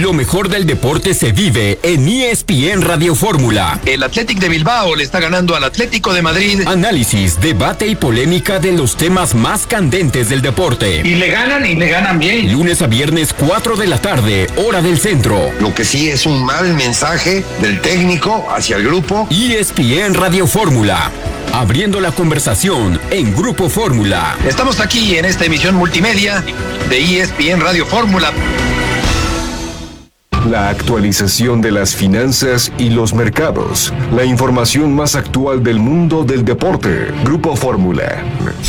Lo mejor del deporte se vive en ESPN Radio Fórmula. El Athletic de Bilbao le está ganando al Atlético de Madrid. Análisis, debate y polémica de los temas más candentes del deporte. Y le ganan bien. Lunes a viernes, 4 de la tarde, hora del centro. Lo que sí es un mal mensaje del técnico hacia el grupo. ESPN Radio Fórmula. Abriendo la conversación en Grupo Fórmula. Estamos aquí en esta emisión multimedia de ESPN Radio Fórmula. La actualización de las finanzas y los mercados. La información más actual del mundo del deporte. Grupo Fórmula.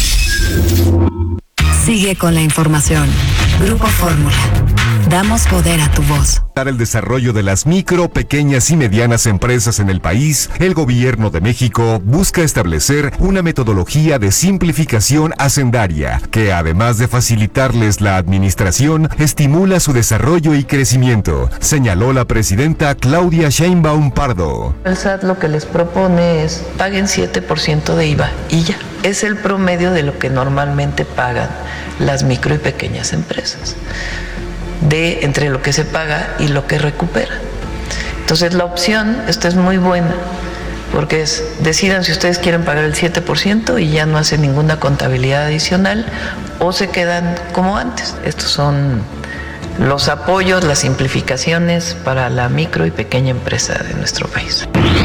Sigue con la información. Grupo Fórmula. Damos poder a tu voz. Para el desarrollo de las micro, pequeñas y medianas empresas en el país, el Gobierno de México busca establecer una metodología de simplificación hacendaria que, además de facilitarles la administración, estimula su desarrollo y crecimiento, señaló la presidenta Claudia Sheinbaum Pardo. El SAT lo que les propone es paguen 7% de IVA y ya. Es el promedio de lo que normalmente pagan las micro y pequeñas empresas, de entre lo que se paga y lo que recupera. Entonces la opción, esta es muy buena, porque decidan si ustedes quieren pagar el 7% y ya no hacen ninguna contabilidad adicional, o se quedan como antes. Estos son los apoyos, las simplificaciones para la micro y pequeña empresa de nuestro país.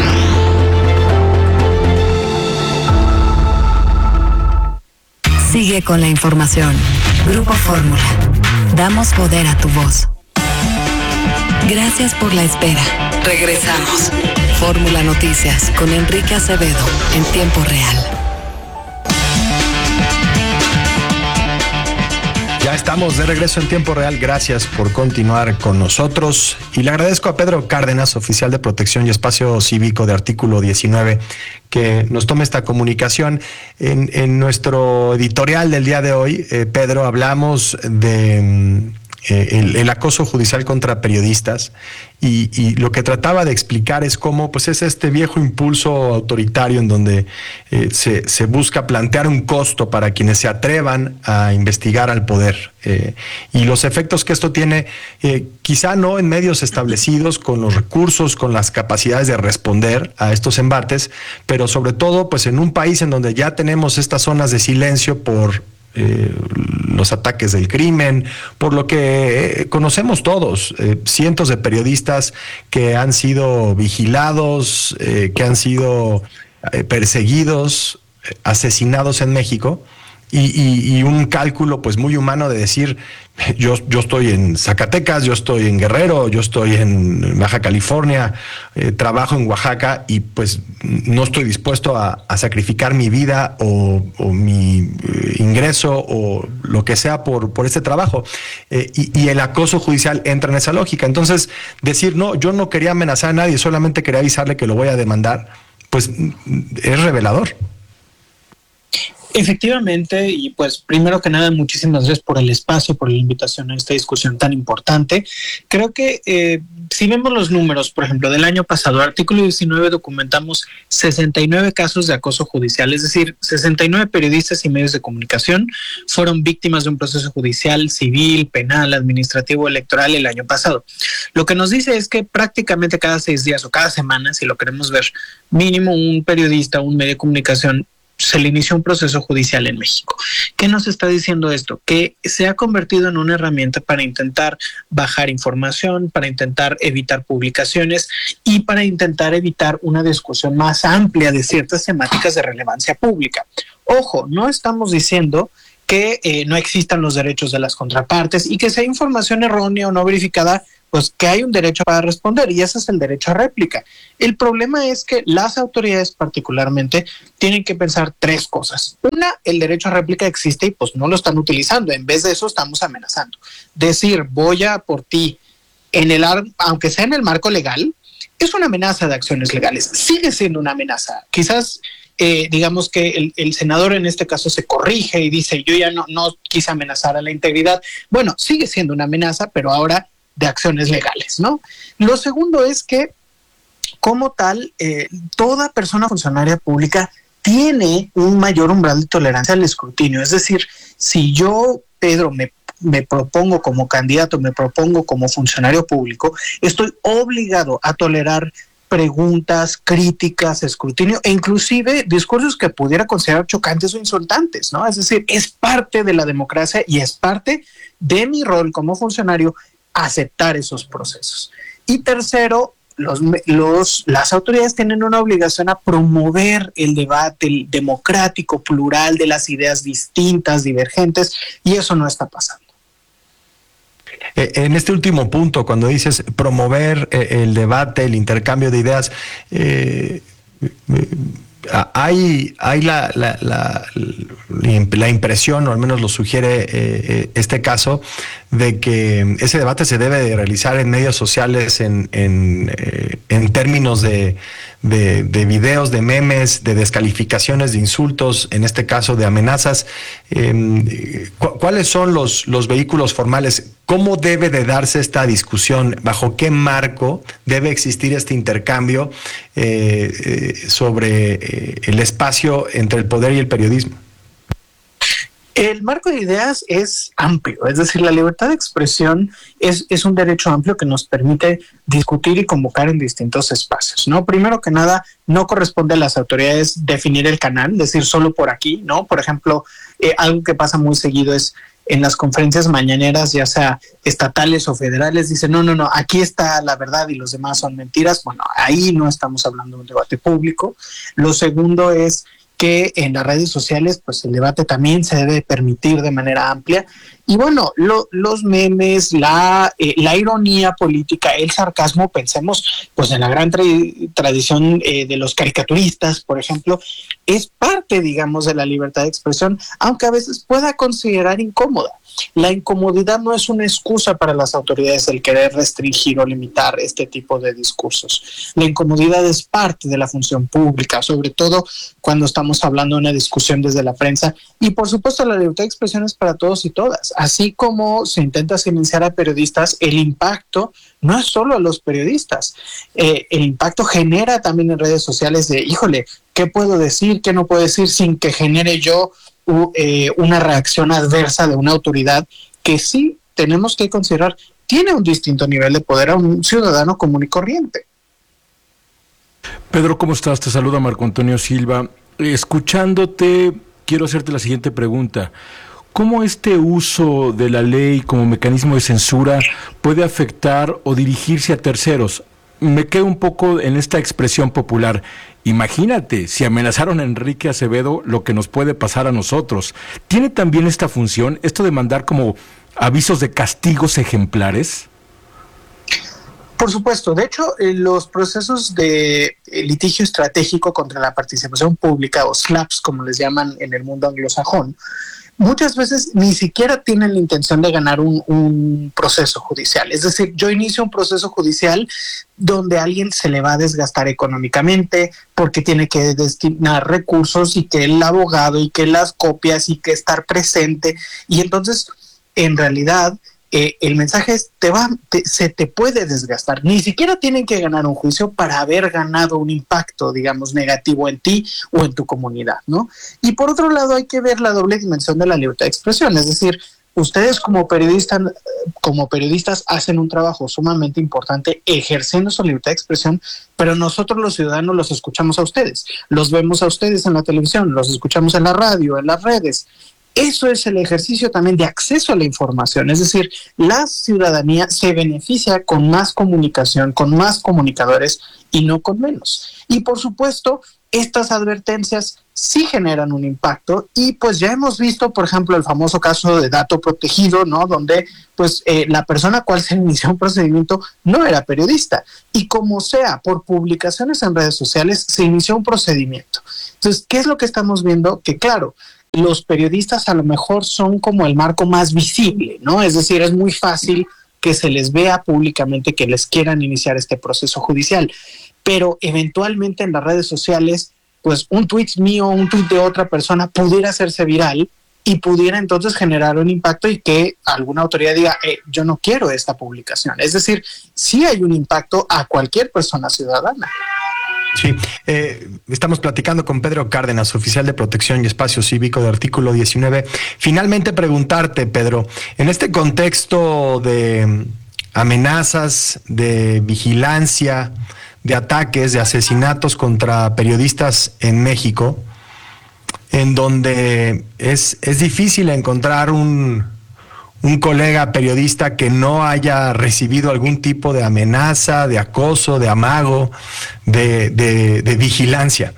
Sigue con la información. Grupo Fórmula. Damos poder a tu voz. Gracias por la espera. Regresamos. Fórmula Noticias con Enrique Acevedo en tiempo real. Ya estamos de regreso en tiempo real. Gracias por continuar con nosotros. Y le agradezco a Pedro Cárdenas, oficial de Protección y Espacio Cívico de Artículo 19, que nos tome esta comunicación. En nuestro editorial del día de hoy, Pedro, hablamos de el acoso judicial contra periodistas y lo que trataba de explicar es cómo pues es este viejo impulso autoritario en donde se busca plantear un costo para quienes se atrevan a investigar al poder y los efectos que esto tiene, quizá no en medios establecidos con los recursos, con las capacidades de responder a estos embates, pero sobre todo pues en un país en donde ya tenemos estas zonas de silencio por los ataques del crimen, por lo que conocemos todos, cientos de periodistas que han sido vigilados, que han sido perseguidos, asesinados en México, y un cálculo pues muy humano de decir, yo estoy en Zacatecas, yo estoy en Guerrero, yo estoy en Baja California, trabajo en Oaxaca y pues no estoy dispuesto a sacrificar mi vida o mi ingreso o lo que sea por este trabajo. Y el acoso judicial entra en esa lógica. Entonces, decir, no, yo no quería amenazar a nadie, solamente quería avisarle que lo voy a demandar, pues es revelador. Efectivamente, y pues primero que nada, muchísimas gracias por el espacio, por la invitación a esta discusión tan importante. Creo que si vemos los números, por ejemplo, del año pasado, Artículo 19 documentamos 69 casos de acoso judicial, es decir, 69 periodistas y medios de comunicación fueron víctimas de un proceso judicial, civil, penal, administrativo, electoral el año pasado. Lo que nos dice es que prácticamente cada 6 días o cada semana, si lo queremos ver, mínimo un periodista, un medio de comunicación, se le inició un proceso judicial en México. ¿Qué nos está diciendo esto? Que se ha convertido en una herramienta para intentar bajar información, para intentar evitar publicaciones y para intentar evitar una discusión más amplia de ciertas temáticas de relevancia pública. Ojo, no estamos diciendo que no existan los derechos de las contrapartes y que si hay información errónea o no verificada, pues que hay un derecho para responder y ese es el derecho a réplica. El problema es que las autoridades particularmente tienen que pensar 3 cosas. Una, el derecho a réplica existe y pues no lo están utilizando. En vez de eso estamos amenazando. Decir voy a por ti, aunque sea en el marco legal, es una amenaza de acciones legales. Sigue siendo una amenaza. Quizás digamos que el senador en este caso se corrige y dice yo ya no quise amenazar a la integridad. Bueno, sigue siendo una amenaza, pero ahora de acciones legales, ¿no? Lo segundo es que, como tal, toda persona funcionaria pública tiene un mayor umbral de tolerancia al escrutinio. Es decir, si yo, Pedro, me me propongo como candidato, me propongo como funcionario público, estoy obligado a tolerar preguntas, críticas, escrutinio e inclusive discursos que pudiera considerar chocantes o insultantes, ¿no? Es decir, es parte de la democracia y es parte de mi rol como funcionario aceptar esos procesos. Y tercero, las autoridades tienen una obligación a promover el debate democrático, plural, de las ideas distintas, divergentes, y eso no está pasando. En este último punto, cuando dices promover el debate, el intercambio de ideas, hay la impresión, o al menos lo sugiere este caso, de que ese debate se debe de realizar en medios sociales en términos de videos, de memes, de descalificaciones, de insultos, en este caso de amenazas. ¿Cuáles son los vehículos formales? ¿Cómo debe de darse esta discusión? ¿Bajo qué marco debe existir este intercambio sobre el espacio entre el poder y el periodismo? El marco de ideas es amplio, es decir, la libertad de expresión es un derecho amplio que nos permite discutir y convocar en distintos espacios, ¿no? Primero que nada, no corresponde a las autoridades definir el canal, decir solo por aquí, ¿no? Por ejemplo, algo que pasa muy seguido es en las conferencias mañaneras, ya sea estatales o federales, dicen, no, aquí está la verdad y los demás son mentiras. Bueno, ahí no estamos hablando de un debate público. Lo segundo es que en las redes sociales, pues el debate también se debe permitir de manera amplia. Y bueno, los memes, la ironía política, el sarcasmo, pensemos pues en la gran tradición de los caricaturistas, por ejemplo, es parte, digamos, de la libertad de expresión, aunque a veces pueda considerar incómoda. La incomodidad no es una excusa para las autoridades el querer restringir o limitar este tipo de discursos. La incomodidad es parte de la función pública, sobre todo cuando estamos hablando de una discusión desde la prensa. Y por supuesto la libertad de expresión es para todos y todas. Así como se intenta silenciar a periodistas, el impacto no es solo a los periodistas. El impacto genera también en redes sociales de, híjole, ¿qué puedo decir? ¿Qué no puedo decir sin que genere yo una reacción adversa de una autoridad que sí tenemos que considerar tiene un distinto nivel de poder a un ciudadano común y corriente? Pedro, ¿cómo estás? Te saluda Marco Antonio Silva. Escuchándote, quiero hacerte la siguiente pregunta. ¿Cómo este uso de la ley como mecanismo de censura puede afectar o dirigirse a terceros? Me quedo un poco en esta expresión popular. Imagínate, si amenazaron a Enrique Acevedo, lo que nos puede pasar a nosotros. ¿Tiene también esta función, esto de mandar como avisos de castigos ejemplares? Por supuesto. De hecho, los procesos de litigio estratégico contra la participación pública, o SLAPs, como les llaman en el mundo anglosajón, muchas veces ni siquiera tienen la intención de ganar un proceso judicial. Es decir, yo inicio un proceso judicial donde a alguien se le va a desgastar económicamente porque tiene que destinar recursos y que el abogado y que las copias y que estar presente. Y entonces, en realidad, el mensaje es, se te puede desgastar. Ni siquiera tienen que ganar un juicio para haber ganado un impacto, digamos, negativo en ti o en tu comunidad, ¿no? Y por otro lado, hay que ver la doble dimensión de la libertad de expresión. Es decir, ustedes como periodistas hacen un trabajo sumamente importante ejerciendo su libertad de expresión, pero nosotros los ciudadanos los escuchamos a ustedes, los vemos a ustedes en la televisión, los escuchamos en la radio, en las redes. Eso es el ejercicio también de acceso a la información, es decir, la ciudadanía se beneficia con más comunicación, con más comunicadores y no con menos. Y por supuesto, estas advertencias sí generan un impacto y pues ya hemos visto, por ejemplo, el famoso caso de dato protegido, ¿no? Donde pues la persona a cual se inició un procedimiento no era periodista y como sea, por publicaciones en redes sociales se inició un procedimiento. Entonces, ¿qué es lo que estamos viendo? Que claro, los periodistas a lo mejor son como el marco más visible, ¿no? Es decir, es muy fácil que se les vea públicamente que les quieran iniciar este proceso judicial, pero eventualmente en las redes sociales, pues un tuit mío, un tuit de otra persona pudiera hacerse viral y pudiera entonces generar un impacto y que alguna autoridad diga, yo no quiero esta publicación. Es decir, sí hay un impacto a cualquier persona ciudadana. Sí, estamos platicando con Pedro Cárdenas, oficial de Protección y Espacio Cívico de Artículo 19. Finalmente preguntarte, Pedro, en este contexto de amenazas, de vigilancia, de ataques, de asesinatos contra periodistas en México, en donde es difícil encontrar un colega periodista que no haya recibido algún tipo de amenaza, de acoso, de amago, de vigilancia.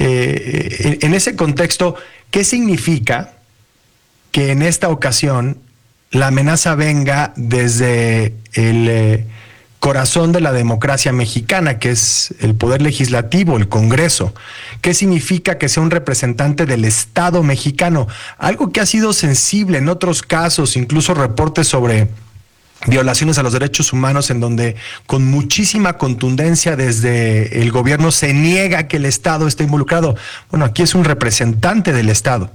En ese contexto, ¿qué significa que en esta ocasión la amenaza venga desde el corazón de la democracia mexicana, que es el poder legislativo, el Congreso? ¿Qué significa que sea un representante del Estado mexicano? Algo que ha sido sensible en otros casos, incluso reportes sobre violaciones a los derechos humanos, en donde con muchísima contundencia desde el gobierno se niega que el Estado esté involucrado. Bueno, aquí es un representante del Estado.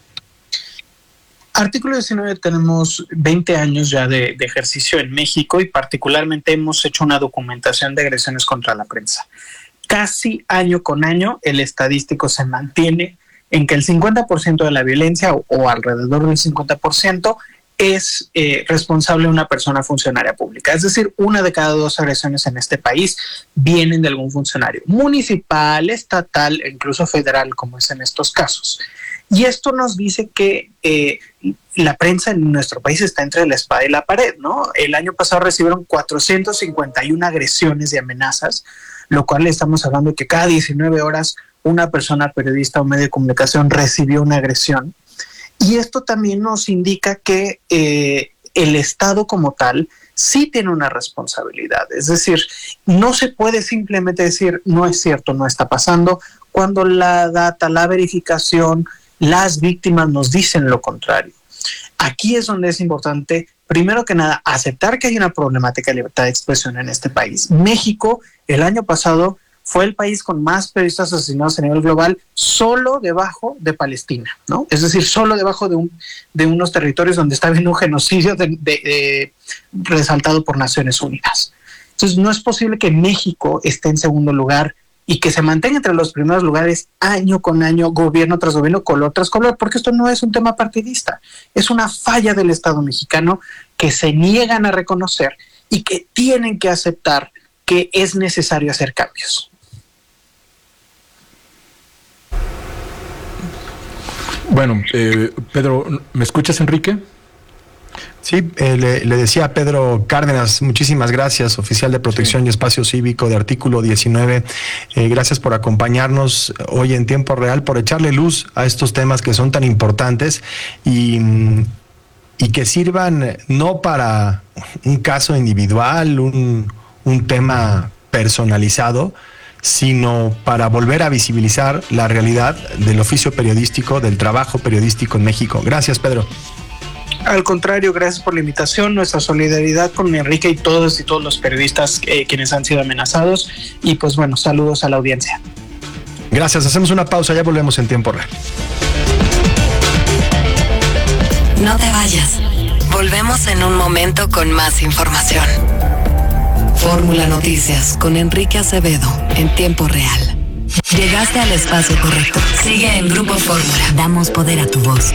Artículo 19 tenemos 20 años ya de ejercicio en México y particularmente hemos hecho una documentación de agresiones contra la prensa. Casi año con año el estadístico se mantiene en que el 50% de la violencia o alrededor del 50% es responsable una persona funcionaria pública. Es decir, 1 de cada 2 agresiones en este país vienen de algún funcionario municipal, estatal e incluso federal, como es en estos casos. Y esto nos dice que la prensa en nuestro país está entre la espada y la pared, ¿no? El año pasado recibieron 451 agresiones y amenazas, lo cual estamos hablando de que cada 19 horas una persona periodista o medio de comunicación recibió una agresión. Y esto también nos indica que el Estado como tal sí tiene una responsabilidad. Es decir, no se puede simplemente decir no es cierto, no está pasando, cuando la data, la verificación, las víctimas nos dicen lo contrario. Aquí es donde es importante, primero que nada, aceptar que hay una problemática de libertad de expresión en este país. México, el año pasado, fue el país con más periodistas asesinados a nivel global, solo debajo de Palestina, ¿no? Es decir, solo debajo de unos territorios donde está habiendo un genocidio resaltado por Naciones Unidas. Entonces, no es posible que México esté en segundo lugar y que se mantenga entre los primeros lugares año con año, gobierno tras gobierno, color tras color, porque esto no es un tema partidista, es una falla del Estado mexicano que se niegan a reconocer y que tienen que aceptar que es necesario hacer cambios. Bueno, Pedro, ¿me escuchas, Enrique? Sí, le decía a Pedro Cárdenas, muchísimas gracias, oficial de Protección y Espacio Cívico de Artículo 19. Gracias por acompañarnos hoy en tiempo real, por echarle luz a estos temas que son tan importantes y que sirvan no para un caso individual, un tema personalizado, sino para volver a visibilizar la realidad del oficio periodístico, del trabajo periodístico en México. Gracias, Pedro. Al contrario, gracias por la invitación, nuestra solidaridad con Enrique y todos los periodistas quienes han sido amenazados y pues bueno, saludos a la audiencia. Gracias, hacemos una pausa, ya volvemos en tiempo real. No te vayas, volvemos en un momento con más información. Fórmula Noticias con Enrique Acevedo en tiempo real. Llegaste al espacio correcto. Sigue en Grupo Fórmula. Damos poder a tu voz.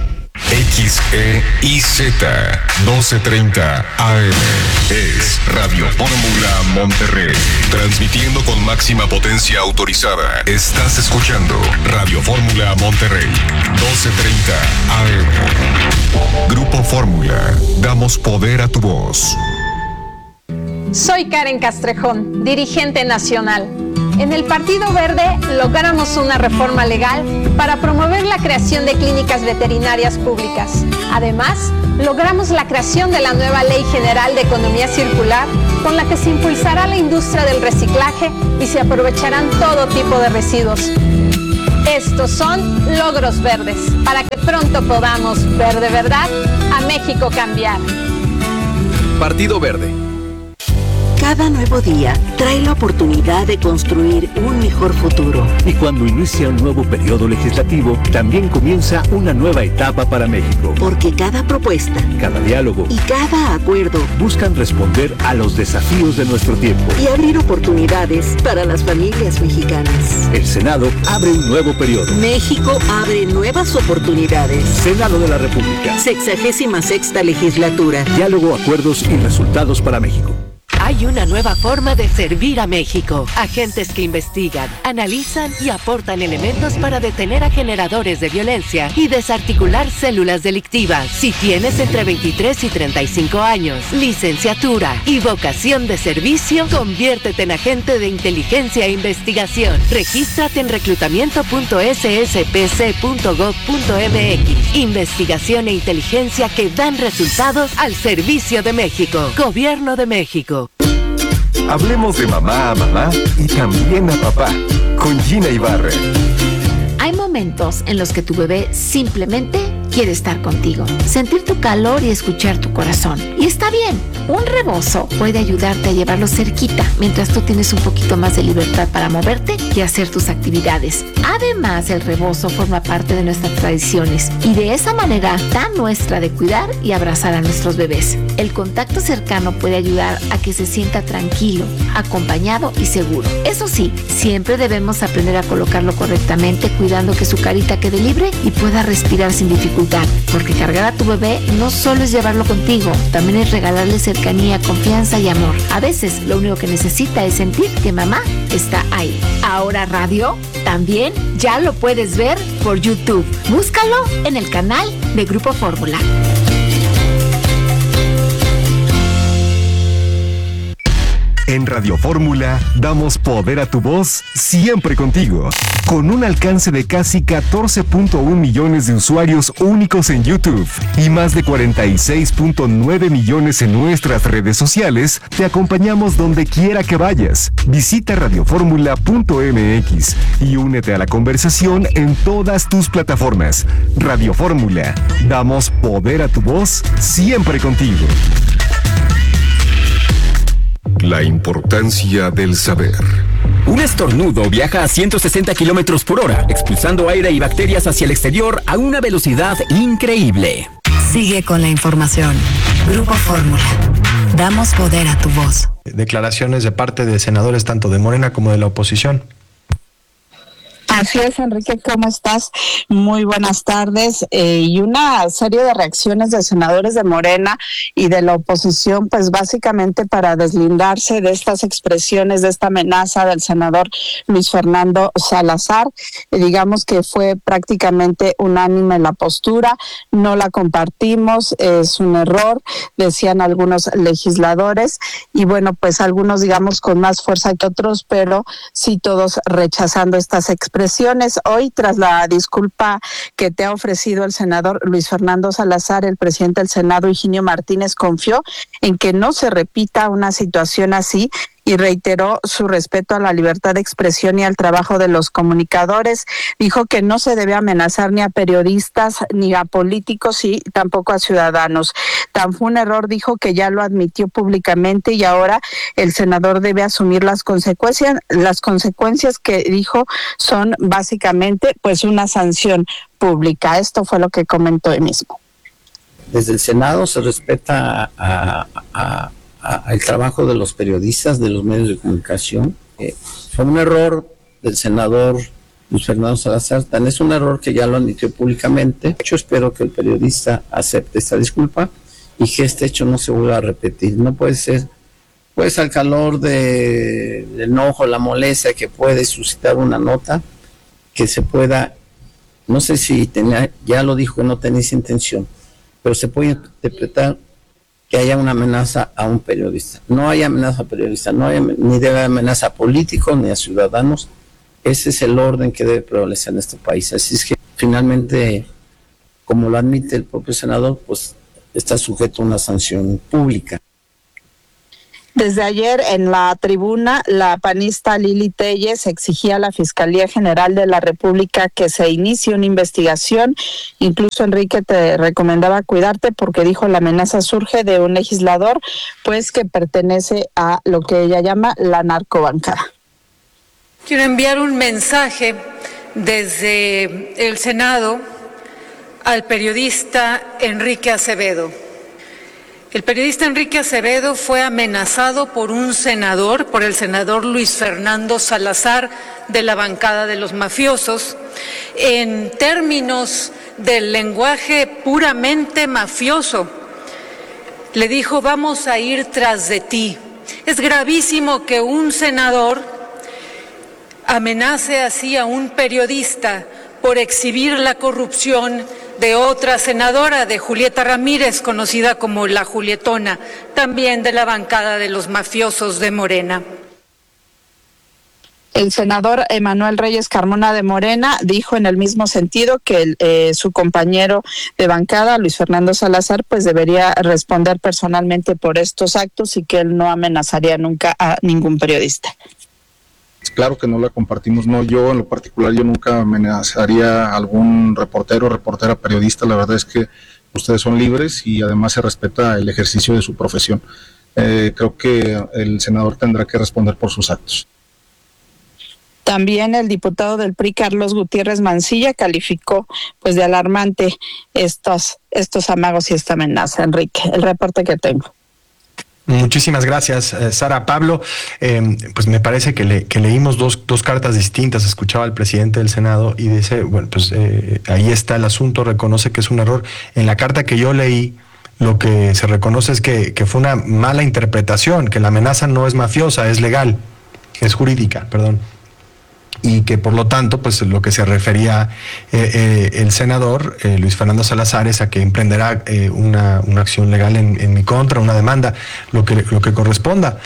XEIZ 1230 AM es Radio Fórmula Monterrey, transmitiendo con máxima potencia autorizada. Estás escuchando Radio Fórmula Monterrey 1230 AM. Grupo Fórmula, damos poder a tu voz. Soy Karen Castrejón, dirigente nacional. En el Partido Verde logramos una reforma legal para promover la creación de clínicas veterinarias públicas. Además, logramos la creación de la nueva Ley General de Economía Circular, con la que se impulsará la industria del reciclaje y se aprovecharán todo tipo de residuos. Estos son logros verdes, para que pronto podamos ver de verdad a México cambiar. Partido Verde. Cada nuevo día trae la oportunidad de construir un mejor futuro. Y cuando inicia un nuevo periodo legislativo, también comienza una nueva etapa para México. Porque cada propuesta, cada diálogo y cada acuerdo buscan responder a los desafíos de nuestro tiempo y abrir oportunidades para las familias mexicanas. El Senado abre un nuevo periodo. México abre nuevas oportunidades. Senado de la República. 66ª legislatura. Diálogo, acuerdos y resultados para México. Hay una nueva forma de servir a México. Agentes que investigan, analizan y aportan elementos para detener a generadores de violencia y desarticular células delictivas. Si tienes entre 23 y 35 años, licenciatura y vocación de servicio, conviértete en agente de inteligencia e investigación. Regístrate en reclutamiento.sspc.gov.mx. Investigación e inteligencia que dan resultados al servicio de México. Gobierno de México. Hablemos de mamá a mamá y también a papá, con Gina Ibarra. Hay momentos en los que tu bebé simplemente quiere estar contigo, sentir tu calor y escuchar tu corazón. Y está bien, un rebozo puede ayudarte a llevarlo cerquita mientras tú tienes un poquito más de libertad para moverte y hacer tus actividades. Además, el rebozo forma parte de nuestras tradiciones y de esa manera tan nuestra de cuidar y abrazar a nuestros bebés. El contacto cercano puede ayudar a que se sienta tranquilo, acompañado y seguro. Eso sí, siempre debemos aprender a colocarlo correctamente, cuidando que su carita quede libre y pueda respirar sin dificultad. Porque cargar a tu bebé no solo es llevarlo contigo, también es regalarle cercanía, confianza y amor. A veces lo único que necesita es sentir que mamá está ahí. Ahora radio también ya lo puedes ver por YouTube. Búscalo en el canal de Grupo Fórmula. En Radio Fórmula damos poder a tu voz siempre contigo. Con un alcance de casi 14.1 millones de usuarios únicos en YouTube y más de 46.9 millones en nuestras redes sociales, te acompañamos donde quiera que vayas. Visita radioformula.mx y únete a la conversación en todas tus plataformas. Radio Fórmula, damos poder a tu voz siempre contigo. La importancia del saber. Un estornudo viaja a 160 kilómetros por hora, expulsando aire y bacterias hacia el exterior a una velocidad increíble. Sigue con la información. Grupo Fórmula. Damos poder a tu voz. Declaraciones de parte de senadores tanto de Morena como de la oposición. Así es, Enrique, ¿cómo estás? Muy buenas tardes. Y una serie de reacciones de senadores de Morena y de la oposición, pues básicamente para deslindarse de estas expresiones, de esta amenaza del senador Luis Fernando Salazar. Digamos que fue prácticamente unánime la postura, no la compartimos, es un error, decían algunos legisladores, y bueno, pues algunos digamos con más fuerza que otros, pero sí todos rechazando estas expresiones. Hoy, tras la disculpa que te ha ofrecido el senador Luis Fernando Salazar, el presidente del Senado, Higinio Martínez, confió en que no se repita una situación así y reiteró su respeto a la libertad de expresión y al trabajo de los comunicadores. Dijo que no se debe amenazar ni a periodistas ni a políticos y tampoco a ciudadanos. Tan fue un error, dijo, que ya lo admitió públicamente y ahora el senador debe asumir las consecuencias que dijo son básicamente pues una sanción pública. Esto fue lo que comentó él mismo. Desde el Senado se respeta el trabajo de los periodistas, de los medios de comunicación. Fue un error del senador Luis Fernando Salazar, tan es un error que ya lo admitió públicamente. Yo espero que el periodista acepte esta disculpa y que este hecho no se vuelva a repetir. No puede ser, pues al calor del enojo, la molestia que puede suscitar una nota, que se pueda, no sé si tenía, ya lo dijo, no tenía esa intención, pero se puede interpretar que haya una amenaza a un periodista. No hay amenaza a periodistas, no hay, ni debe haber amenaza a políticos ni a ciudadanos. Ese es el orden que debe prevalecer en este país. Así es que finalmente, como lo admite el propio senador, pues está sujeto a una sanción pública. Desde ayer en la tribuna, la panista Lili Telles exigía a la Fiscalía General de la República que se inicie una investigación. Incluso Enrique te recomendaba cuidarte porque dijo la amenaza surge de un legislador, pues que pertenece a lo que ella llama la narcobancada. Quiero enviar un mensaje desde el Senado al periodista Enrique Acevedo. El periodista Enrique Acevedo fue amenazado por un senador, por el senador Luis Fernando Salazar, de la bancada de los mafiosos, en términos del lenguaje puramente mafioso. Le dijo: vamos a ir tras de ti. Es gravísimo que un senador amenace así a un periodista por exhibir la corrupción de otra senadora, de Julieta Ramírez, conocida como la Julietona, también de la bancada de los mafiosos de Morena. El senador Emanuel Reyes Carmona de Morena dijo en el mismo sentido que su compañero de bancada, Luis Fernando Salazar, pues debería responder personalmente por estos actos y que él no amenazaría nunca a ningún periodista. Claro que no la compartimos, no, yo en lo particular yo nunca amenazaría a algún reportero, reportera, periodista. La verdad es que ustedes son libres y además se respeta el ejercicio de su profesión. Creo que el senador tendrá que responder por sus actos. También el diputado del PRI, Carlos Gutiérrez Mancilla, calificó pues de alarmante estos amagos y esta amenaza. Enrique, el reporte que tengo. Muchísimas gracias, Sara. Pablo, pues me parece que leímos dos cartas distintas. Escuchaba al presidente del Senado y dice, bueno, pues ahí está el asunto, reconoce que es un error. En la carta que yo leí, lo que se reconoce es que fue una mala interpretación, que la amenaza no es mafiosa, es legal, es jurídica, perdón. Y que por lo tanto, pues lo que se refería el senador Luis Fernando Salazar es a que emprenderá una acción legal en mi contra, una demanda, lo que corresponda.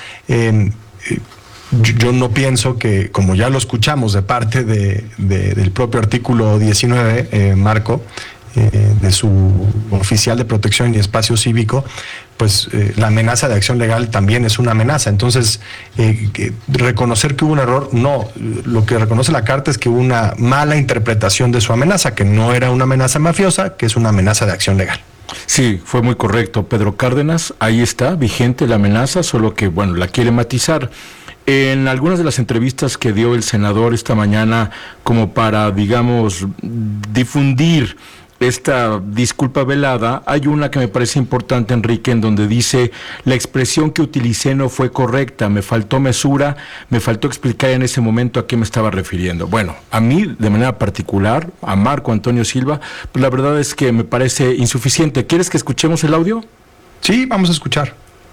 Yo no pienso que, como ya lo escuchamos de parte del propio artículo 19, Marco, de su oficial de protección y espacio cívico, pues la amenaza de acción legal también es una amenaza. Entonces, reconocer que hubo un error, no. Lo que reconoce la carta es que hubo una mala interpretación de su amenaza, que no era una amenaza mafiosa, que es una amenaza de acción legal. Sí, fue muy correcto, Pedro Cárdenas. Ahí está, vigente la amenaza, solo que, bueno, la quiere matizar. En algunas de las entrevistas que dio el senador esta mañana, como para, digamos, difundir esta disculpa velada, hay una que me parece importante, Enrique, en donde dice: la expresión que utilicé no fue correcta, me faltó mesura, me faltó explicar en ese momento a qué me estaba refiriendo. Bueno, a mí, de manera particular, a Marco Antonio Silva, pues la verdad es que me parece insuficiente. ¿Quieres que escuchemos el audio? Sí, vamos a escuchar.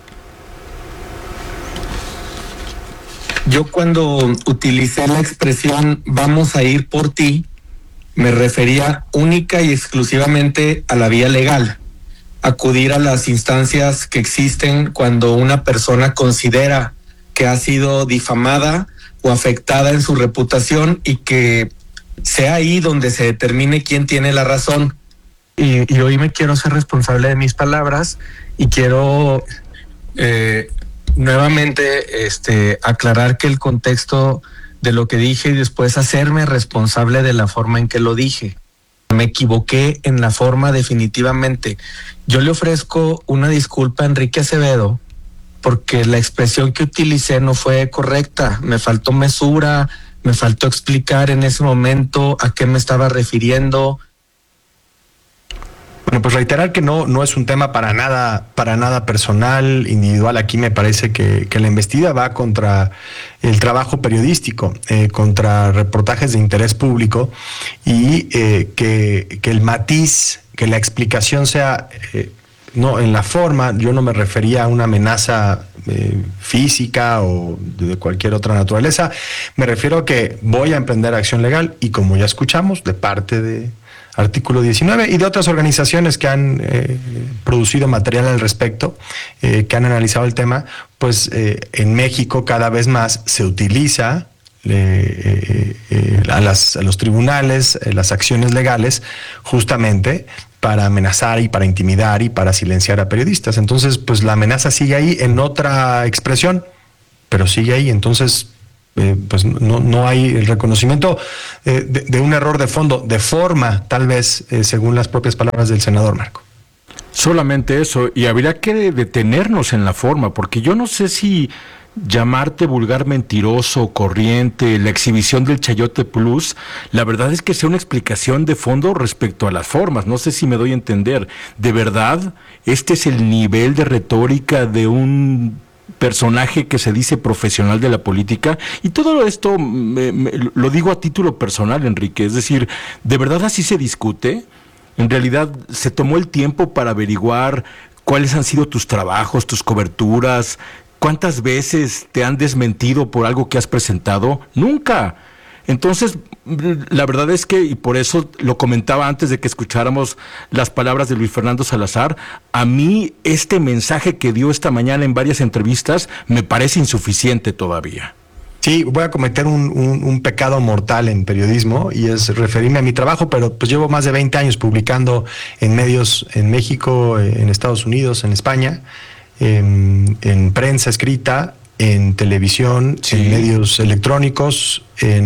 Yo cuando utilicé la expresión "vamos a ir por ti", me refería única y exclusivamente a la vía legal, acudir a las instancias que existen cuando una persona considera que ha sido difamada o afectada en su reputación y que sea ahí donde se determine quién tiene la razón. Y hoy me quiero ser responsable de mis palabras y quiero nuevamente aclarar que el contexto de lo que dije y después hacerme responsable de la forma en que lo dije. Me equivoqué en la forma, definitivamente. Yo le ofrezco una disculpa a Enrique Acevedo porque la expresión que utilicé no fue correcta. Me faltó mesura, me faltó explicar en ese momento a qué me estaba refiriendo. Bueno, pues reiterar que no es un tema para nada personal, individual. Aquí me parece que la embestida va contra el trabajo periodístico, contra reportajes de interés público y que el matiz, que la explicación sea no en la forma. Yo no me refería a una amenaza física o de cualquier otra naturaleza. Me refiero a que voy a emprender acción legal y, como ya escuchamos, de parte de Artículo 19 y de otras organizaciones que han producido material al respecto, que han analizado el tema, pues en México cada vez más se utiliza a los tribunales, las acciones legales, justamente para amenazar y para intimidar y para silenciar a periodistas. Entonces, pues la amenaza sigue ahí en otra expresión, pero sigue ahí. Entonces, pues no hay el reconocimiento de un error de fondo, de forma, tal vez, según las propias palabras del senador Marco. Solamente eso, y habría que detenernos en la forma, porque yo no sé si llamarte vulgar mentiroso, corriente, la exhibición del Chayote Plus, la verdad es que sea una explicación de fondo respecto a las formas. No sé si me doy a entender. ¿De verdad este es el nivel de retórica de un personaje que se dice profesional de la política? Y todo esto lo digo a título personal, Enrique, es decir, ¿de verdad así se discute? ¿En realidad se tomó el tiempo para averiguar cuáles han sido tus trabajos, tus coberturas? ¿Cuántas veces te han desmentido por algo que has presentado? Nunca. Entonces, la verdad es que, y por eso lo comentaba antes de que escucháramos las palabras de Luis Fernando Salazar, a mí este mensaje que dio esta mañana en varias entrevistas me parece insuficiente todavía. Sí, voy a cometer un pecado mortal en periodismo, y es referirme a mi trabajo, pero pues llevo más de 20 años publicando en medios en México, en Estados Unidos, en España, en prensa escrita, en televisión, sí, en medios electrónicos,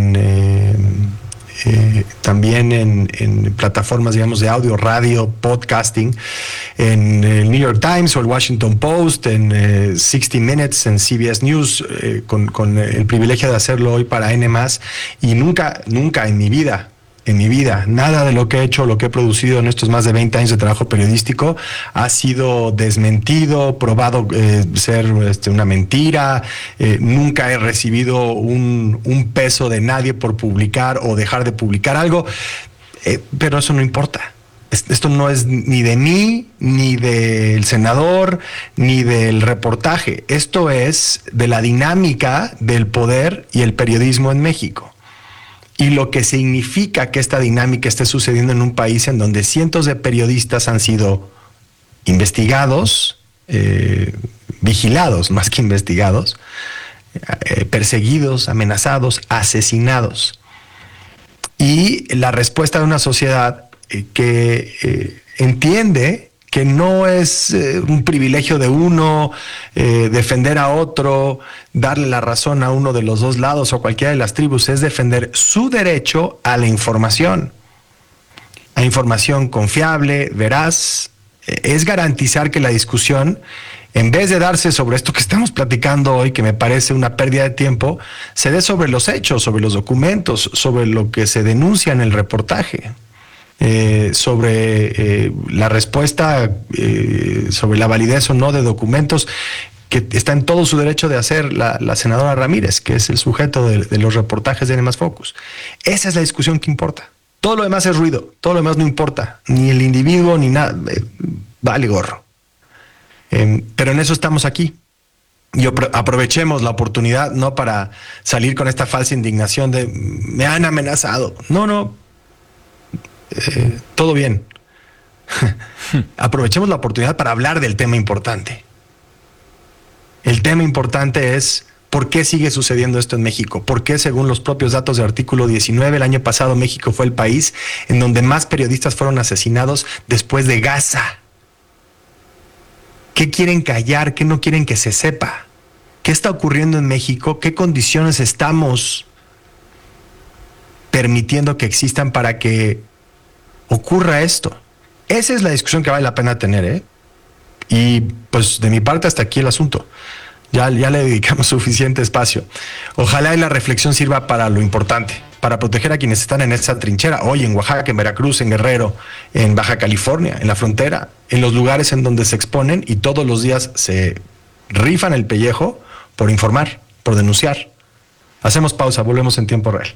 también en plataformas, digamos, de audio, radio, podcasting, en el New York Times o el Washington Post, en 60 Minutes, en CBS News, con el privilegio de hacerlo hoy para N+, y nunca en mi vida, nada de lo que he hecho, lo que he producido en estos más de 20 años de trabajo periodístico ha sido desmentido, probado ser una mentira. Nunca he recibido un peso de nadie por publicar o dejar de publicar algo, pero eso no importa. Esto no es ni de mí, ni del senador, ni del reportaje. Esto es de la dinámica del poder y el periodismo en México. Y lo que significa que esta dinámica esté sucediendo en un país en donde cientos de periodistas han sido investigados, vigilados más que investigados, perseguidos, amenazados, asesinados. Y la respuesta de una sociedad que entiende que no es un privilegio de uno defender a otro, darle la razón a uno de los dos lados o a cualquiera de las tribus, es defender su derecho a la información confiable, veraz. Es garantizar que la discusión, en vez de darse sobre esto que estamos platicando hoy, que me parece una pérdida de tiempo, se dé sobre los hechos, sobre los documentos, sobre lo que se denuncia en el reportaje. Sobre la respuesta, sobre la validez o no de documentos, que está en todo su derecho de hacer la senadora Ramírez, que es el sujeto de los reportajes de N+ Focus. Esa es la discusión que importa. Todo lo demás es ruido, todo lo demás no importa, ni el individuo ni nada, vale gorro. Pero en eso estamos aquí. Y aprovechemos la oportunidad, no para salir con esta falsa indignación de me han amenazado. No. Todo bien. Aprovechemos la oportunidad para hablar del tema importante. El tema importante es por qué sigue sucediendo esto en México. ¿Por qué, según los propios datos del artículo 19, el año pasado México fue el país en donde más periodistas fueron asesinados después de Gaza? ¿Qué quieren callar? ¿Qué no quieren que se sepa? ¿Qué está ocurriendo en México? ¿Qué condiciones estamos permitiendo que existan para que ocurra esto? Esa es la discusión que vale la pena tener, Y pues de mi parte hasta aquí el asunto. Ya le dedicamos suficiente espacio. Ojalá y la reflexión sirva para lo importante, para proteger a quienes están en esa trinchera, hoy en Oaxaca, en Veracruz, en Guerrero, en Baja California, en la frontera, en los lugares en donde se exponen y todos los días se rifan el pellejo por informar, por denunciar. Hacemos pausa, volvemos en tiempo real.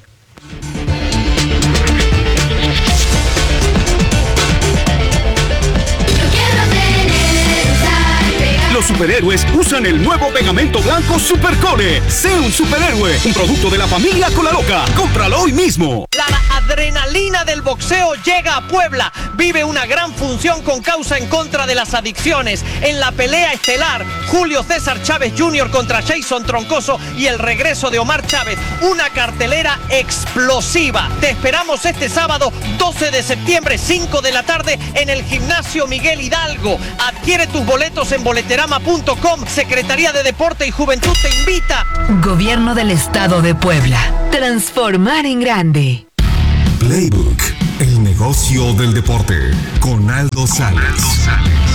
Los los superhéroes usan el nuevo pegamento blanco Supercole. Sé un superhéroe, un producto de la familia Colaloca. Cómpralo hoy mismo. La adrenalina del boxeo llega a Puebla. Vive una gran función con causa en contra de las adicciones. En la pelea estelar, Julio César Chávez Jr. contra Jason Troncoso y el regreso de Omar Chávez. Una cartelera explosiva. Te esperamos este sábado 12 de septiembre, 5 de la tarde, en el Gimnasio Miguel Hidalgo. Adquiere tus boletos en boleterama.com. Secretaría de Deporte y Juventud te invita. Gobierno del Estado de Puebla. Transformar en grande. Playbook, el negocio del deporte, con Aldo Sales.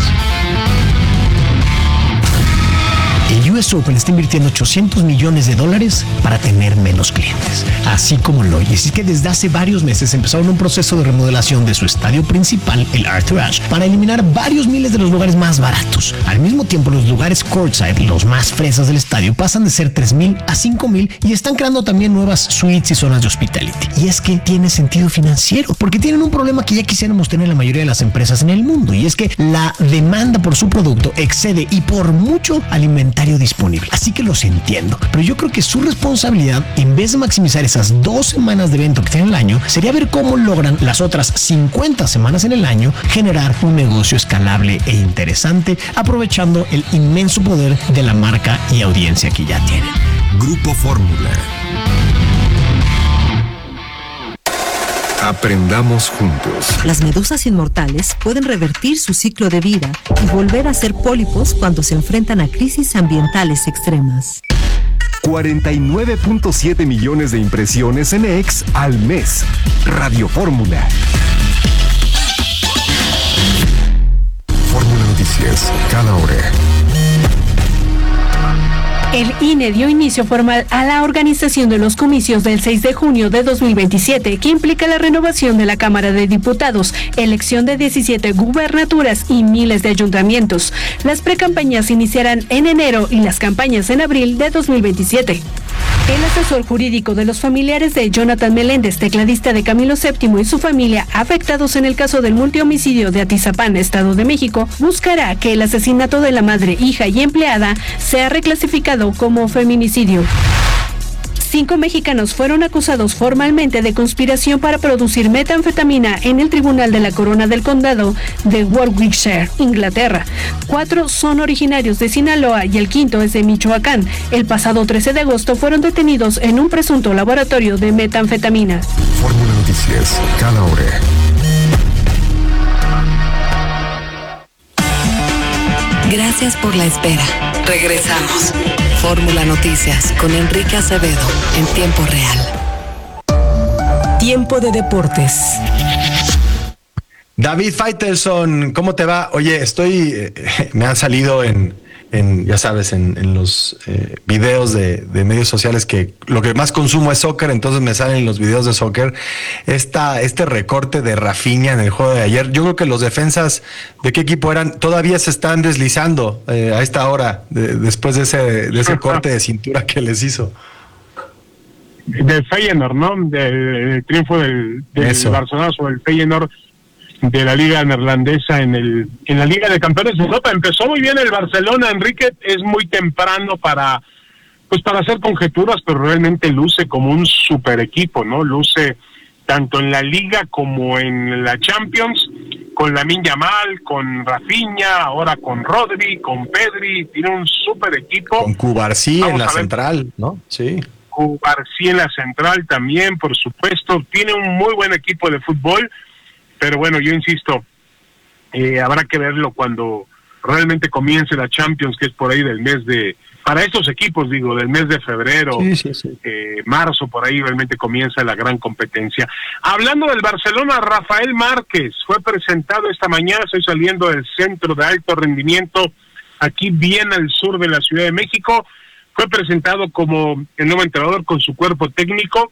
El US Open está invirtiendo $800 millones para tener menos clientes. Así como lo oyes, es que desde hace varios meses empezaron un proceso de remodelación de su estadio principal, el Arthur Ashe, para eliminar varios miles de los lugares más baratos. Al mismo tiempo, los lugares courtside, los más fresas del estadio, pasan de ser 3,000 a 5,000 y están creando también nuevas suites y zonas de hospitality. Y es que tiene sentido financiero, porque tienen un problema que ya quisiéramos tener la mayoría de las empresas en el mundo, y es que la demanda por su producto excede y por mucho al inventario disponible. Así que los entiendo, pero yo creo que su responsabilidad, en vez de maximizar esas 2 semanas de evento que tienen el año, sería ver cómo logran las otras 50 semanas en el año generar un negocio escalable e interesante, aprovechando el inmenso poder de la marca y audiencia que ya tienen. Grupo Fórmula. Aprendamos juntos. Las medusas inmortales pueden revertir su ciclo de vida y volver a ser pólipos cuando se enfrentan a crisis ambientales extremas. 49.7 millones de impresiones en X al mes. Radio Fórmula. Fórmula Noticias, cada hora. El INE dio inicio formal a la organización de los comicios del 6 de junio de 2027, que implica la renovación de la Cámara de Diputados, elección de 17 gubernaturas y miles de ayuntamientos. Las precampañas iniciarán en enero y las campañas en abril de 2027. El asesor jurídico de los familiares de Jonathan Meléndez, tecladista de Camilo VII, y su familia, afectados en el caso del multihomicidio de Atizapán, Estado de México, buscará que el asesinato de la madre, hija y empleada sea reclasificado como feminicidio. 5 mexicanos fueron acusados formalmente de conspiración para producir metanfetamina en el Tribunal de la Corona del Condado de Warwickshire, Inglaterra. 4 son originarios de Sinaloa y el quinto es de Michoacán. El pasado 13 de agosto fueron detenidos en un presunto laboratorio de metanfetamina. Fórmula Noticias, cada hora. Gracias por la espera. Regresamos. Fórmula Noticias con Enrique Acevedo en tiempo real. Tiempo de deportes. David Faitelson, ¿cómo te va? Oye, me han salido ya sabes, en los videos de medios sociales que lo que más consumo es soccer, entonces me salen los videos de soccer. Este recorte de Rafinha en el juego de ayer, yo creo que los defensas de qué equipo eran todavía se están deslizando a esta hora, después de ese corte de cintura que les hizo. Del Feyenoord, ¿no? Del triunfo del Barcelona sobre el Feyenoord de la Liga Neerlandesa en la Liga de Campeones de Europa. Empezó muy bien el Barcelona, Enrique. Es muy temprano para hacer conjeturas, pero realmente luce como un super equipo, ¿no? Luce tanto en la Liga como en la Champions, con Lamine Yamal, con Rafinha, ahora con Rodri, con Pedri. Tiene un super equipo. Con Cubarsí en la central, ¿no? Sí. Cubarsí en la central también, por supuesto. Tiene un muy buen equipo de fútbol. Pero bueno, yo insisto, habrá que verlo cuando realmente comience la Champions, que es por ahí para estos equipos, del mes de febrero, marzo, por ahí realmente comienza la gran competencia. Hablando del Barcelona, Rafael Márquez fue presentado esta mañana, estoy saliendo del centro de alto rendimiento, aquí bien al sur de la Ciudad de México, fue presentado como el nuevo entrenador con su cuerpo técnico,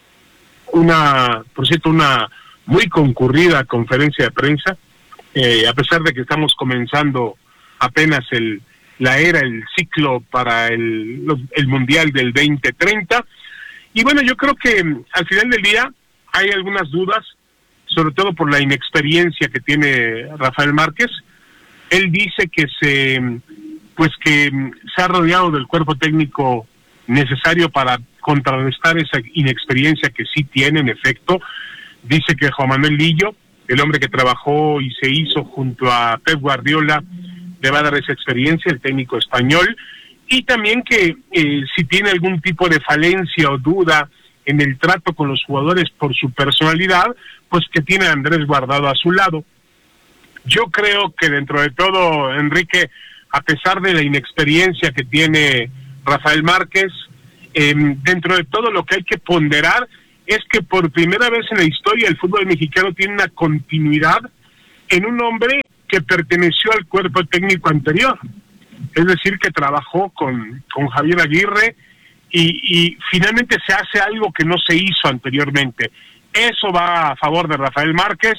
por cierto, una muy concurrida conferencia de prensa, a pesar de que estamos comenzando apenas el ciclo para el Mundial del 2030. Y bueno, yo creo que al final del día hay algunas dudas, sobre todo por la inexperiencia que tiene Rafael Márquez. Él dice que pues que se ha rodeado del cuerpo técnico necesario para contrarrestar esa inexperiencia que sí tiene, en efecto. Dice que Juan Manuel Lillo, el hombre que trabajó y se hizo junto a Pep Guardiola, le va a dar esa experiencia, el técnico español, y también que si tiene algún tipo de falencia o duda en el trato con los jugadores por su personalidad, pues que tiene a Andrés Guardado a su lado. Yo creo que dentro de todo, Enrique, a pesar de la inexperiencia que tiene Rafael Márquez, dentro de todo lo que hay que ponderar es que por primera vez en la historia el fútbol mexicano tiene una continuidad en un hombre que perteneció al cuerpo técnico anterior. Es decir, que trabajó con Javier Aguirre y finalmente se hace algo que no se hizo anteriormente. Eso va a favor de Rafael Márquez.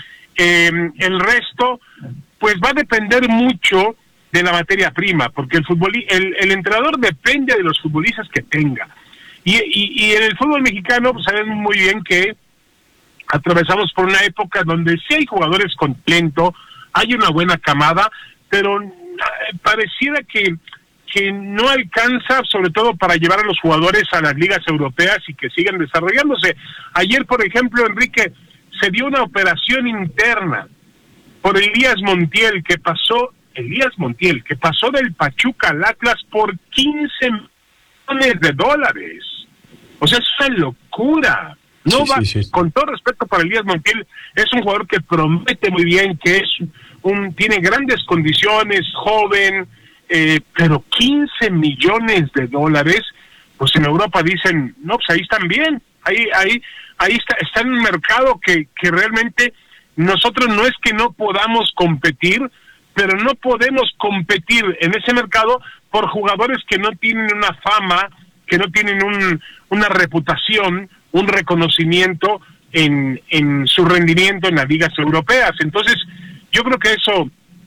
El resto, pues va a depender mucho de la materia prima, porque el entrenador depende de los futbolistas que tenga. Y en el fútbol mexicano, pues sabemos muy bien que atravesamos por una época donde sí hay jugadores con talento, hay una buena camada, pero pareciera que no alcanza, sobre todo para llevar a los jugadores a las ligas europeas y que sigan desarrollándose. Ayer, por ejemplo, Enrique, se dio una operación interna por Elías Montiel, que pasó del Pachuca al Atlas por 15 millones de dólares. O sea, es una locura. Con todo respeto para Elías Montiel, es un jugador que promete muy bien, que tiene grandes condiciones, joven, pero 15 millones de dólares, pues en Europa dicen, no, pues ahí están bien, ahí está en un mercado que realmente nosotros no es que no podamos competir, pero no podemos competir en ese mercado por jugadores que no tienen una fama, que no tienen una reputación, un reconocimiento en su rendimiento en las ligas europeas. Entonces, yo creo que eso,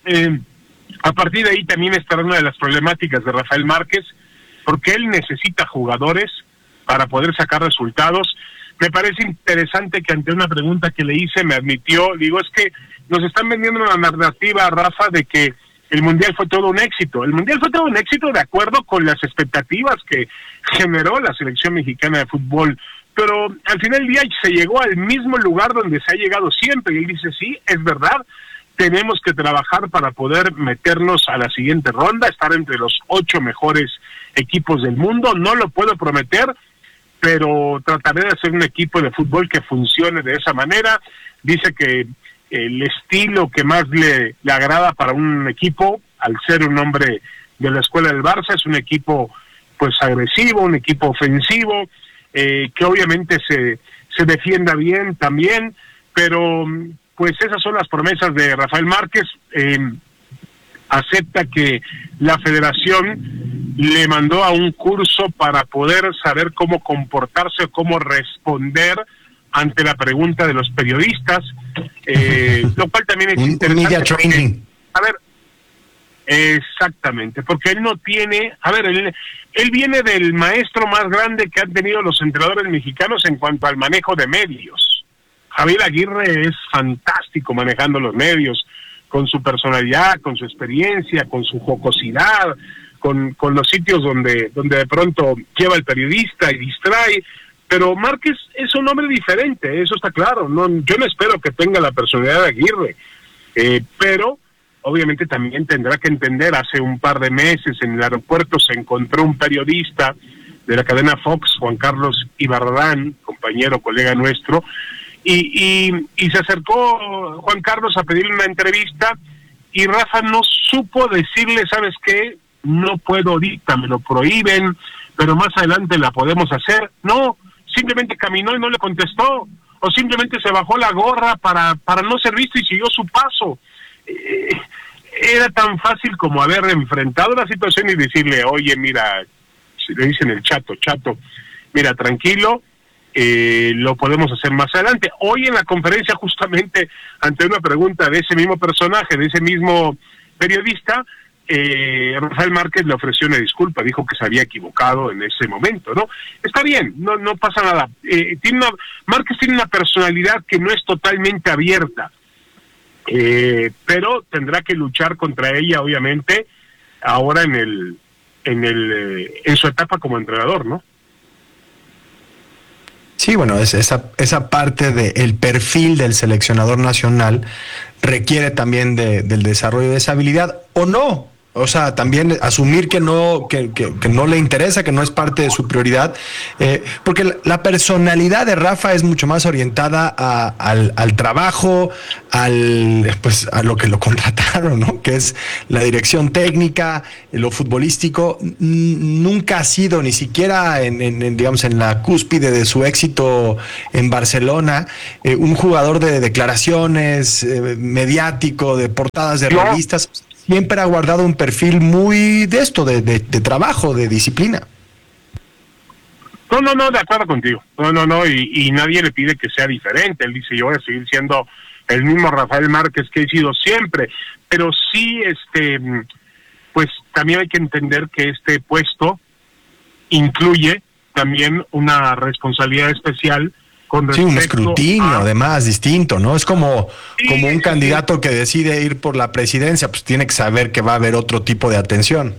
a partir de ahí también estará una de las problemáticas de Rafael Márquez, porque él necesita jugadores para poder sacar resultados. Me parece interesante que ante una pregunta que le hice me admitió, digo, es que nos están vendiendo una narrativa, Rafa, de que el Mundial fue todo un éxito. El Mundial fue todo un éxito de acuerdo con las expectativas que generó la selección mexicana de fútbol, pero al final del día se llegó al mismo lugar donde se ha llegado siempre, y él dice, sí, es verdad, tenemos que trabajar para poder meternos a la siguiente ronda, estar entre los 8 mejores equipos del mundo. No lo puedo prometer, pero trataré de hacer un equipo de fútbol que funcione de esa manera. Dice que el estilo que más le agrada para un equipo, al ser un hombre de la escuela del Barça, es un equipo pues agresivo, un equipo ofensivo, que obviamente se defienda bien también, pero pues esas son las promesas de Rafael Márquez. Acepta que la federación le mandó a un curso para poder saber cómo comportarse o cómo responder ante la pregunta de los periodistas, lo cual también es interesante. Media training. A ver, exactamente, porque él no tiene, él viene del maestro más grande que han tenido los entrenadores mexicanos en cuanto al manejo de medios. Javier Aguirre es fantástico manejando los medios, con su personalidad, con su experiencia, con su jocosidad, con los sitios donde de pronto lleva el periodista y distrae. Pero Márquez es un hombre diferente, eso está claro. Yo no espero que tenga la personalidad de Aguirre, pero obviamente también tendrá que entender. Hace un par de meses en el aeropuerto se encontró un periodista de la cadena Fox, Juan Carlos Ibarrán, compañero, colega nuestro, y se acercó Juan Carlos a pedirle una entrevista, y Rafa no supo decirle, ¿sabes qué? No puedo ahorita, me lo prohíben, pero más adelante la podemos hacer. No, simplemente caminó y no le contestó, o simplemente se bajó la gorra para no ser visto y siguió su paso. Era tan fácil como haber enfrentado la situación y decirle, oye, mira, le dicen el chato, mira, tranquilo, lo podemos hacer más adelante. Hoy en la conferencia, justamente ante una pregunta de ese mismo personaje, de ese mismo periodista, Rafael Márquez le ofreció una disculpa, dijo que se había equivocado en ese momento, ¿no? Está bien, no pasa nada. Márquez tiene una personalidad que no es totalmente abierta, pero tendrá que luchar contra ella, obviamente. ahora en su etapa como entrenador, ¿no? Sí, bueno, esa parte del perfil del seleccionador nacional requiere también del desarrollo de esa habilidad, o no. O sea, también asumir que no le interesa, que no es parte de su prioridad, porque la personalidad de Rafa es mucho más orientada al trabajo, a lo que lo contrataron, ¿no? Que es la dirección técnica, lo futbolístico. Nunca ha sido, ni siquiera digamos, en la cúspide de su éxito en Barcelona, un jugador de declaraciones, mediático, de portadas de revistas. Siempre ha guardado un perfil muy de esto, de trabajo, de disciplina. No, de acuerdo contigo. No, y nadie le pide que sea diferente. Él dice, yo voy a seguir siendo el mismo Rafael Márquez que he sido siempre. Pero sí, pues también hay que entender que este puesto incluye también una responsabilidad especial. Sí, un escrutinio además distinto, ¿no? Es como un candidato que decide ir por la presidencia, pues tiene que saber que va a haber otro tipo de atención.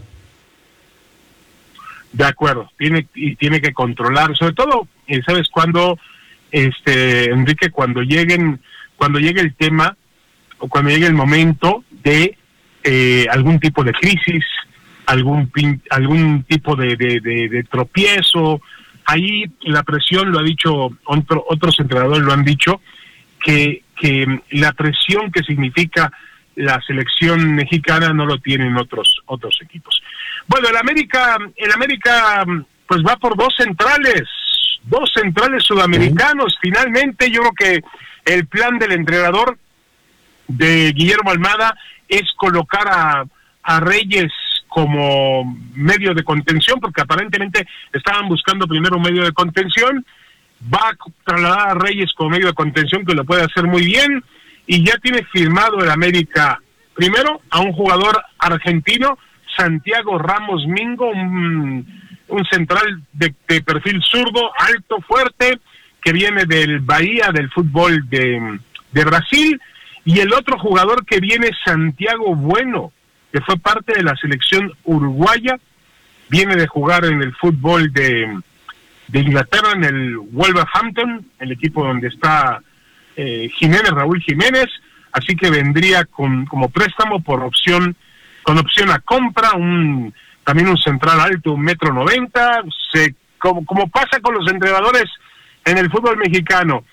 De acuerdo, tiene que controlar, sobre todo, ¿sabes cuándo, Enrique? Cuando llegue el tema, o cuando llegue el momento de algún tipo de crisis, algún tipo de tropiezo. Ahí la presión, lo ha dicho, otros entrenadores lo han dicho, que la presión que significa la selección mexicana no lo tienen otros equipos. Bueno, el América pues va por dos centrales sudamericanos. Finalmente, yo creo que el plan del entrenador de Guillermo Almada es colocar a Reyes como medio de contención, porque aparentemente estaban buscando primero un medio de contención. Va a trasladar a Reyes como medio de contención, que lo puede hacer muy bien, y ya tiene firmado el América primero a un jugador argentino, Santiago Ramos Mingo, un central de perfil zurdo, alto, fuerte, que viene del Bahía, del fútbol de Brasil, y el otro jugador que viene, Santiago Bueno, que fue parte de la selección uruguaya, viene de jugar en el fútbol de Inglaterra, en el Wolverhampton, el equipo donde está Raúl Jiménez, así que vendría como préstamo con opción a compra, también un central alto, 1,90 m, como pasa con los entrenadores en el fútbol mexicano.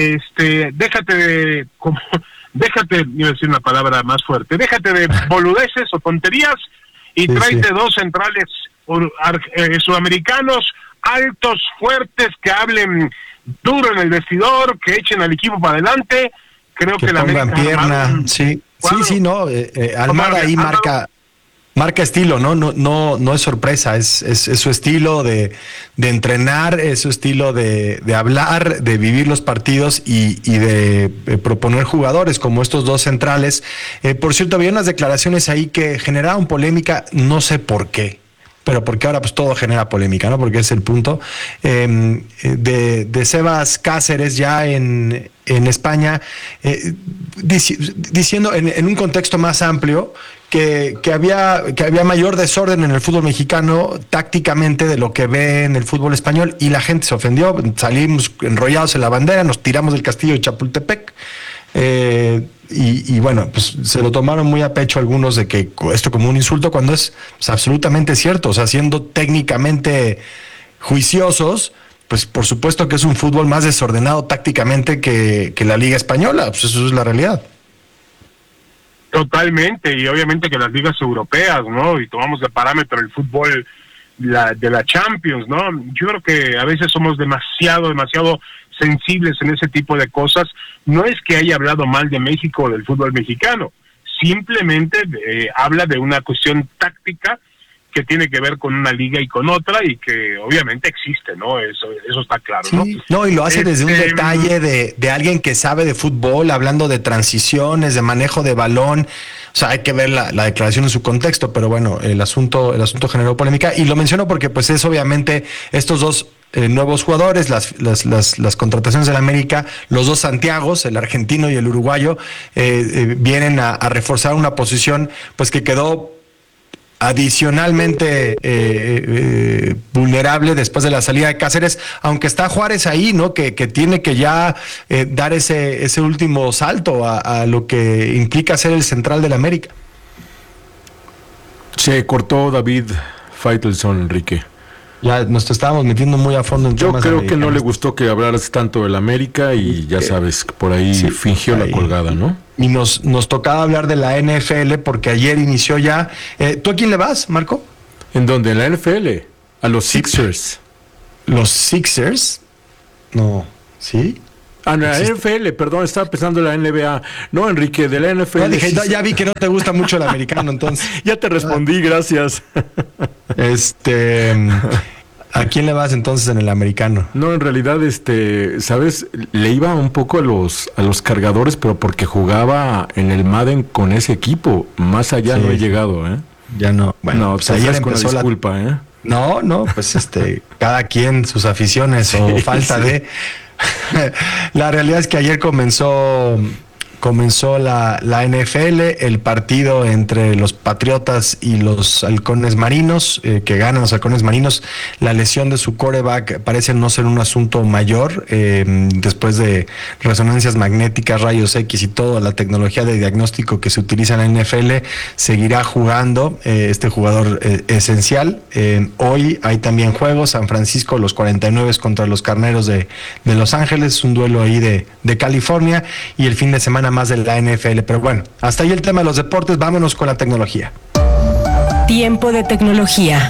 Déjate, iba a decir una palabra más fuerte, déjate de boludeces o tonterías y tráete dos centrales sudamericanos, altos, fuertes, que hablen duro en el vestidor, que echen al equipo para adelante. Creo que la pongan pierna, sí, Almada ahí marca estilo, no es sorpresa, es su estilo de entrenar, es su estilo de hablar, de vivir los partidos y de proponer jugadores como estos dos centrales. Por cierto, había unas declaraciones ahí que generaron polémica, no sé por qué, pero porque ahora pues todo genera polémica, ¿no? Porque es el punto. De Sebas Cáceres ya en España, diciendo en un contexto más amplio que había mayor desorden en el fútbol mexicano tácticamente de lo que ve en el fútbol español, y la gente se ofendió, salimos enrollados en la bandera, nos tiramos del castillo de Chapultepec. Y bueno, pues se lo tomaron muy a pecho algunos de que esto como un insulto, cuando es pues, absolutamente cierto. O sea, siendo técnicamente juiciosos, pues por supuesto que es un fútbol más desordenado tácticamente que la Liga Española. Pues eso es la realidad. Totalmente, y obviamente que las ligas europeas, ¿no? Y tomamos de parámetro el fútbol de la Champions, ¿no? Yo creo que a veces somos demasiado sensibles en ese tipo de cosas. No es que haya hablado mal de México o del fútbol mexicano, simplemente habla de una cuestión táctica que tiene que ver con una liga y con otra, y que obviamente existe, ¿no? Eso está claro, ¿no? Sí, no, y lo hace desde un detalle de alguien que sabe de fútbol, hablando de transiciones, de manejo de balón. O sea, hay que ver la declaración en su contexto, pero bueno, el asunto generó polémica, y lo menciono porque pues es obviamente estos dos nuevos jugadores, las contrataciones de la América, los dos Santiagos, el argentino y el uruguayo, vienen a reforzar una posición pues que quedó adicionalmente vulnerable después de la salida de Cáceres, aunque está Juárez ahí, ¿no? Que tiene que ya dar ese último salto a lo que implica ser el central del América. Se cortó David Faitelson, Enrique. Ya nos estábamos metiendo muy a fondo en temas. Yo creo que no le gustó que hablaras tanto del América y ya sabes, por ahí sí, fingió ahí la colgada, ¿no? Y nos tocaba hablar de la NFL porque ayer inició ya. ¿Tú a quién le vas, Marco? ¿En dónde? ¿En la NFL? A los Sixers. ¿Los Sixers? No, ¿sí? Ah, no, la NFL, perdón, estaba pensando en la NBA. No, Enrique, de la NFL. No, dije, ya vi que no te gusta mucho el americano, entonces. Ya te respondí, gracias. ¿A quién le vas entonces en el americano? No, en realidad, ¿sabes? Le iba un poco a los Cargadores, pero porque jugaba en el Madden con ese equipo. Más allá sí, no he llegado, ¿eh? Ya no. Bueno, pues ayer empezó la disculpa, ¿eh? No, pues cada quien sus aficiones sí, o falta de... La realidad es que ayer comenzó la NFL, el partido entre los Patriotas y los Halcones Marinos, que ganan los Halcones Marinos. La lesión de su quarterback parece no ser un asunto mayor, después de resonancias magnéticas, rayos X y toda la tecnología de diagnóstico que se utiliza en la NFL, seguirá jugando este jugador esencial. Hoy hay también juegos, San Francisco, los 49 contra los Carneros de Los Ángeles, un duelo ahí de California, y el fin de semana más de la NFL. Pero bueno, hasta ahí el tema de los deportes. Vámonos con la tecnología. Tiempo de tecnología.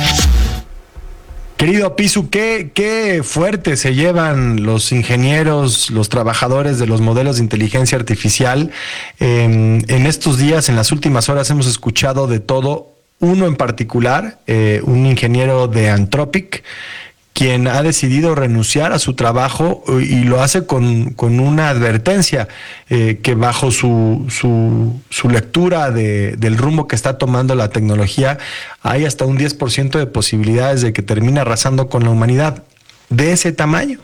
Querido Pisu, qué fuerte se llevan los ingenieros, los trabajadores de los modelos de inteligencia artificial. En estos días, en las últimas horas, hemos escuchado de todo. Uno en particular, un ingeniero de Anthropic, quien ha decidido renunciar a su trabajo y lo hace con una advertencia, que bajo su lectura del rumbo que está tomando la tecnología, hay hasta un 10% de posibilidades de que termine arrasando con la humanidad. ¿De ese tamaño?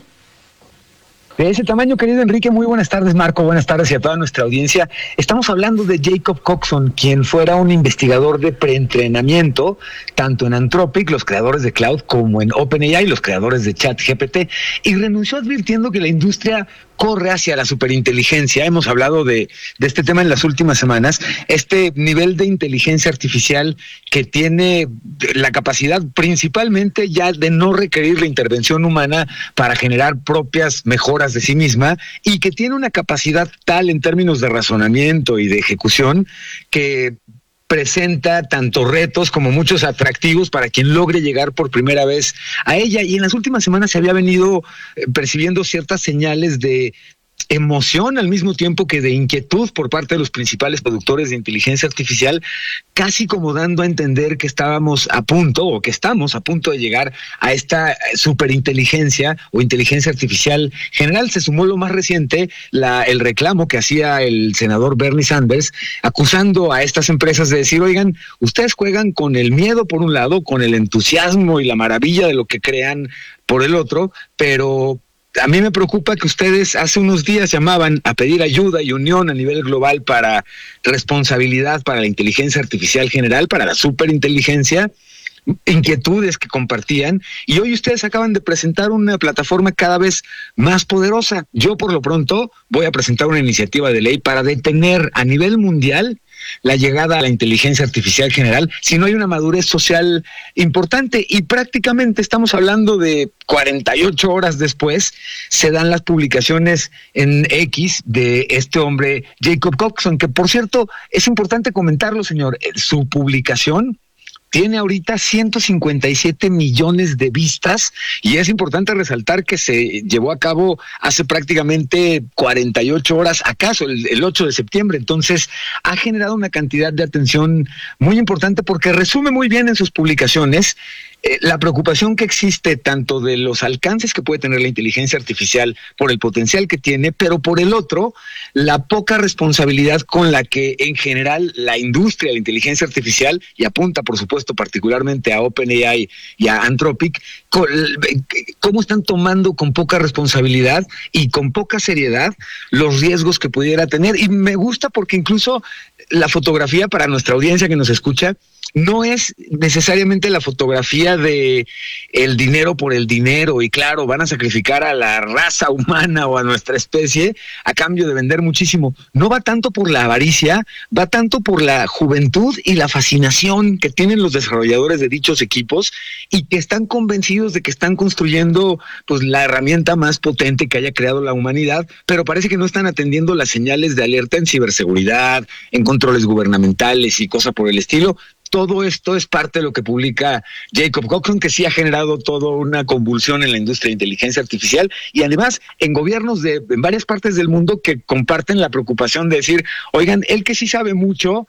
De ese tamaño, querido Enrique, muy buenas tardes, Marco, buenas tardes y a toda nuestra audiencia. Estamos hablando de Jacob Coxon, quien fuera un investigador de preentrenamiento, tanto en Anthropic, los creadores de Cloud, como en OpenAI, los creadores de ChatGPT, y renunció advirtiendo que la industria corre hacia la superinteligencia. Hemos hablado de este tema en las últimas semanas, este nivel de inteligencia artificial que tiene la capacidad principalmente ya de no requerir la intervención humana para generar propias mejoras de sí misma, y que tiene una capacidad tal en términos de razonamiento y de ejecución que presenta tanto retos como muchos atractivos para quien logre llegar por primera vez a ella. Y en las últimas semanas se había venido percibiendo ciertas señales de emoción al mismo tiempo que de inquietud por parte de los principales productores de inteligencia artificial, casi como dando a entender que estábamos a punto, o que estamos a punto de llegar a esta superinteligencia o inteligencia artificial general. Se sumó lo más reciente, el reclamo que hacía el senador Bernie Sanders, acusando a estas empresas de decir, oigan, ustedes juegan con el miedo por un lado, con el entusiasmo y la maravilla de lo que crean por el otro, pero a mí me preocupa que ustedes hace unos días llamaban a pedir ayuda y unión a nivel global para responsabilidad para la inteligencia artificial general, para la superinteligencia, inquietudes que compartían, y hoy ustedes acaban de presentar una plataforma cada vez más poderosa. Yo por lo pronto voy a presentar una iniciativa de ley para detener a nivel mundial la llegada a la inteligencia artificial general si no hay una madurez social importante. Y prácticamente estamos hablando de 48 horas después se dan las publicaciones en X de este hombre Jacob Coxon, que por cierto es importante comentarlo, señor, su publicación tiene ahorita 157 millones de vistas, y es importante resaltar que se llevó a cabo hace prácticamente 48 horas, acaso el 8 de septiembre. Entonces ha generado una cantidad de atención muy importante porque resume muy bien en sus publicaciones la preocupación que existe tanto de los alcances que puede tener la inteligencia artificial por el potencial que tiene, pero por el otro, la poca responsabilidad con la que en general la industria de la inteligencia artificial, y apunta por supuesto particularmente a OpenAI y a Anthropic, cómo están tomando con poca responsabilidad y con poca seriedad los riesgos que pudiera tener. Y me gusta porque incluso la fotografía, para nuestra audiencia que nos escucha, no es necesariamente la fotografía de el dinero por el dinero, y claro, van a sacrificar a la raza humana o a nuestra especie a cambio de vender muchísimo. No va tanto por la avaricia, va tanto por la juventud y la fascinación que tienen los desarrolladores de dichos equipos y que están convencidos de que están construyendo pues la herramienta más potente que haya creado la humanidad, pero parece que no están atendiendo las señales de alerta en ciberseguridad, en controles gubernamentales y cosas por el estilo. Todo esto es parte de lo que publica Jacob Coxon, que sí ha generado toda una convulsión en la industria de inteligencia artificial y además en gobiernos en varias partes del mundo que comparten la preocupación de decir, oigan, él que sí sabe mucho,